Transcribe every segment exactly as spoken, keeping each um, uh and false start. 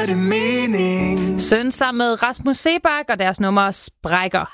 giver det mening. Søn sammen med Rasmus Seebach og deres nummer Sprækker.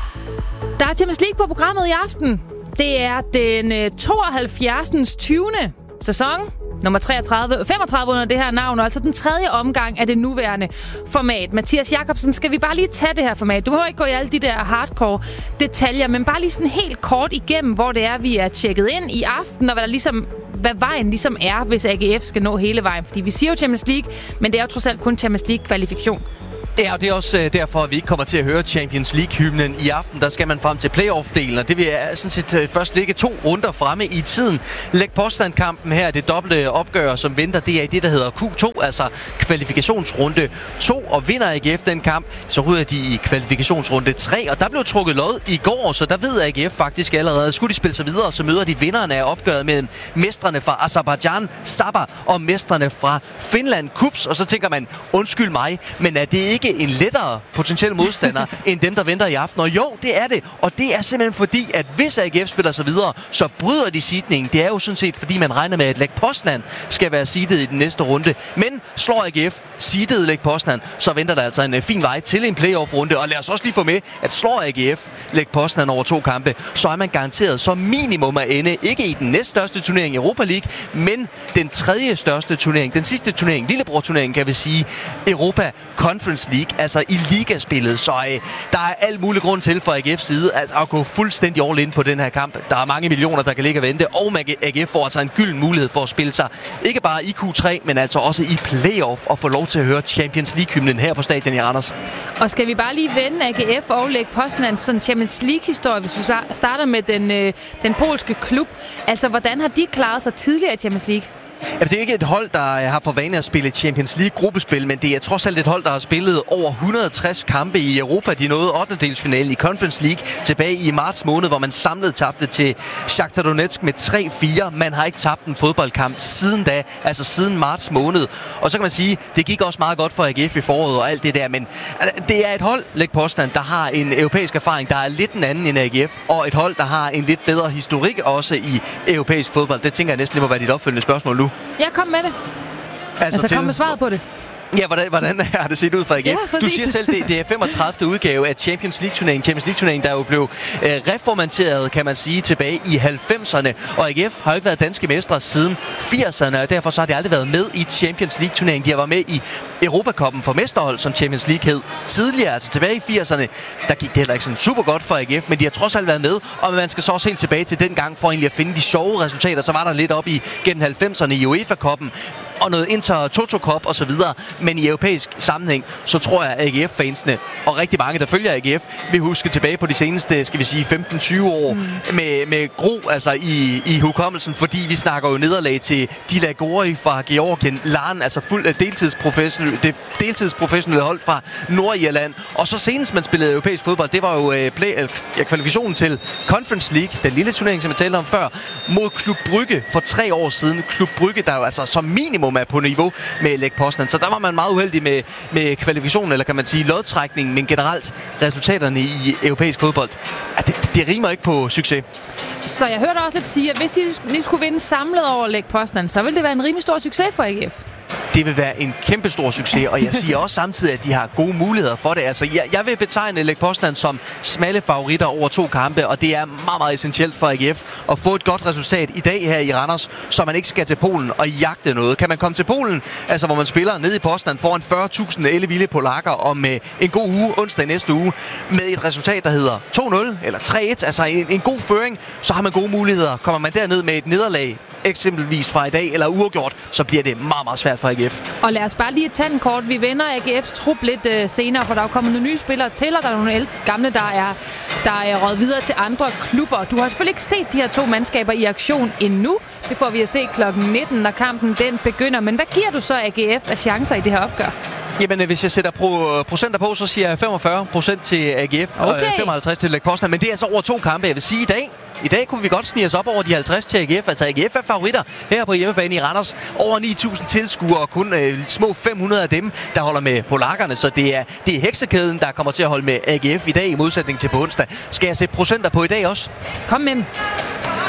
Der er Champions League på programmet i aften. Det er den tooghalvfjerdsende tyvende sæson. Nummer treogtredive, femogtredive under det her navn, og altså den tredje omgang af det nuværende format. Mathias Jakobsen, skal vi bare lige tage det her format? Du behøver ikke gå i alle de der hardcore detaljer, men bare lige sådan helt kort igennem, hvor det er, vi er tjekket ind i aften, og hvad, der ligesom, hvad vejen ligesom er, hvis A G F skal nå hele vejen. Fordi vi siger jo Champions League, men det er jo trods alt kun Champions League-kvalifikation. Ja, og det er også øh, derfor, at vi ikke kommer til at høre Champions League-hymnen i aften. Der skal man frem til playoff-delen, og det vil øh, sådan set øh, først ligge to runder fremme i tiden. Læg påstandkampen her, det dobbelte opgør, som venter, det er i det, der hedder Q to, altså kvalifikationsrunde to, og vinder A G F den kamp, så ryger de i kvalifikationsrunde tre, og der blev trukket lod i går, så der ved A G F faktisk allerede, skulle de spille sig videre, så møder de vinderne af opgøret mellem mestrene fra Aserbajdsjan, Sabah, og mestrene fra Finland, Kups, og så tænker man, undskyld mig, men er det ikke en lettere potentiel modstander end dem, der venter i aften? Og jo, det er det. Og det er simpelthen fordi, at hvis A G F spiller sig videre, så bryder de seedningen. Det er jo sådan set, fordi man regner med, at Lech Poznan skal være seedet i den næste runde. Men slår A G F seedet Lech Poznan, så venter der altså en fin vej til en playoff-runde. Og lad os også lige få med, at slår A G F Lech Poznan over to kampe, så er man garanteret som minimum at ende, ikke i den næststørste turnering i Europa League, men den tredje største turnering, den sidste turnering, lillebror-turnering, kan vi sige, Europa Conference League, altså i ligaspillet. Så øh, der er alt mulig grund til for A G F's side altså, at gå fuldstændig all in på den her kamp. Der er mange millioner, der kan ligge og vente, og A G F får altså en gylden mulighed for at spille sig, ikke bare i Q tre, men altså også i playoff, og få lov til at høre Champions League-hymnen her på stadion i Randers. Og skal vi bare lige vende A G F og Lech Poznans sådan Champions League-historie, hvis vi starter med den, øh, den polske klub. Altså, hvordan har de klaret sig tidligere i Champions League? Ja, det er ikke et hold, der har for vane at spille Champions League-gruppespil, men det er trods alt et hold, der har spillet over et hundrede og tres kampe i Europa. De nåede ottendedelsfinalen i Conference League tilbage i marts måned, hvor man samlet tabte til Shakhtar Donetsk med tre fire. Man har ikke tabt en fodboldkamp siden da, altså siden marts måned. Og så kan man sige, det gik også meget godt for A G F i foråret og alt det der, men det er et hold, Lech Poznan, der har en europæisk erfaring, der er lidt en anden end A G F, og et hold, der har en lidt bedre historik også i europæisk fodbold. Det tænker jeg næsten må være dit opfølgende spørgsmål nu. Ja, kom med det. Altså, altså til... kom med svaret på det. Ja, hvordan, hvordan har det set ud for A G F? Ja, du siger selv, det, det er femogtredivte udgave af Champions League-turneringen. Champions League-turneringen, der jo blev øh, reformateret, kan man sige, tilbage i halvfemserne. Og A G F har jo ikke været danske mestre siden firserne, og derfor så har de aldrig været med i Champions League-turneringen. De har været med i Europacuppen for mesterhold, som Champions League hed tidligere. Altså tilbage i firserne, der gik det heller ikke sådan super godt for A G F, men de har trods alt været med. Og man skal så også helt tilbage til den gang for egentlig at finde de sjove resultater. Så var der lidt op i gennem halvfemserne i UEFA-cuppen og noget Inter Toto Cup og så videre. Men i europæisk sammenhæng, så tror jeg, at A G F-fansene og rigtig mange, der følger A G F, vil huske tilbage på de seneste, skal vi sige, femten tyve år mm. med, med gro altså i, i hukommelsen, fordi vi snakker jo nederlag til Dilagori fra Georgien, Larn, altså fuld deltidsprofessionelle, det deltidsprofessionelle hold fra Nordirland. Og så senest man spillede europæisk fodbold, det var jo øh, play, øh, kvalifikationen til Conference League, den lille turnering, som jeg talte om før, mod Klub Brygge for tre år siden. Klub Brygge, der jo altså som minimum er på niveau med Lech Poznan. Så der var man meget uheldig med, med kvalifikationen, eller kan man sige lodtrækningen, men generelt resultaterne i europæisk fodbold, at det, det rimer ikke på succes. Så jeg hørte også lidt sige, at hvis I, I skulle vinde samlet over Lech Poznan, så ville det være en rimelig stor succes for A G F. Det vil være en kæmpe stor succes, og jeg siger også samtidig, at de har gode muligheder for det. Altså, jeg, jeg vil betegne Lech Poznan som smalle favoritter over to kampe, og det er meget, meget essentielt for A G F at få et godt resultat i dag her i Randers, så man ikke skal til Polen og jagte noget. Kan man komme til Polen, altså hvor man spiller nede i Poznan foran fyrre tusind ellevilde polakker om øh, en god uge, onsdag næste uge, med et resultat, der hedder to nul eller tre et, altså en, en god føring, så har man gode muligheder. Kommer man derned med et nederlag, eksempelvis fra i dag, eller uafgjort, så bliver det meget, meget svært for A G F. Og lad os bare lige tage den kort. Vi vender A G F's trup lidt øh, senere, for der er jo kommet nogle nye spillere til, og der er nogle ældre, gamle, der er, der er røget videre til andre klubber. Du har selvfølgelig ikke set de her to mandskaber i aktion endnu. Det får vi at se klokken nitten, når kampen den begynder. Men hvad giver du så A G F af chancer i det her opgør? Jamen, hvis jeg sætter pro- procenter på, så siger jeg femogfyrre procent til A G F, okay. Og femoghalvtreds til Lech Poznan. Men det er altså over to kampe. Jeg vil sige i dag, i dag kunne vi godt snige os op over de halvtreds til A G F. Altså A G F er favoritter her på hjemmebane i Randers. Over ni tusind tilskuere, og kun øh, små fem hundrede af dem, der holder med polakkerne. Så det er, det er heksekæden, der kommer til at holde med A G F i dag, i modsætning til på onsdag. Skal jeg sætte procenter på i dag også? Kom med dem.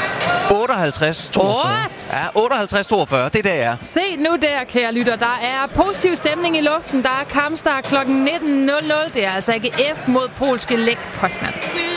otteoghalvtreds toogfyrre. What? Ja, otteoghalvtreds toogfyrre. Det er der, er. Se nu der, kære lytter. Der er positiv stemning i luften. Der er kampstart klokken nitten nul nul. Det er altså A G F mod polske Lech Poznan.